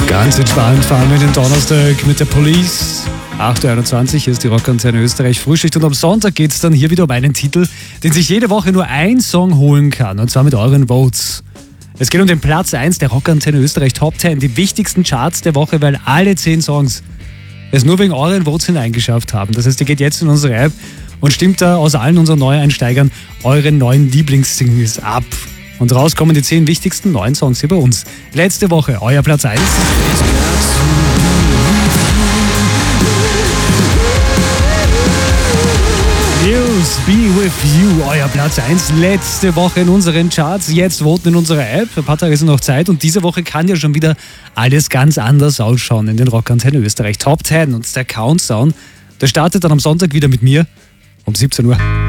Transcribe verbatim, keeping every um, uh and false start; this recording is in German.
Ganz entspannt fahren wir den Donnerstag mit der Police. acht Uhr einundzwanzig, hier ist die Rockantenne Österreich Frühschicht und am Sonntag geht es dann hier wieder um einen Titel, den sich jede Woche nur ein Song holen kann, und zwar mit euren Votes. Es geht um den Platz eins der Rockantenne Österreich Top zehn, die wichtigsten Charts der Woche, weil alle zehn Songs es nur wegen euren Votes hineingeschafft haben. Das heißt, ihr geht jetzt in unsere App und stimmt da aus allen unseren Neueinsteigern eure neuen Lieblingssingles ab. Und raus kommen die zehn wichtigsten neuen Songs hier bei uns. Letzte Woche, euer Platz eins. News, Be With You, euer Platz eins. Letzte Woche in unseren Charts. Jetzt voten in unserer App. Ein paar Tage ist noch Zeit. Und diese Woche kann ja schon wieder alles ganz anders ausschauen in den Rockantenne Österreich Top zehn. Und der Countdown, der startet dann am Sonntag wieder mit mir um siebzehn Uhr.